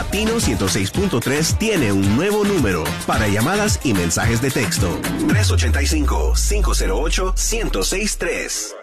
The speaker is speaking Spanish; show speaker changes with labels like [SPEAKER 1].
[SPEAKER 1] Latino 106.3 tiene un nuevo número para llamadas y mensajes de texto. 385-508-1063.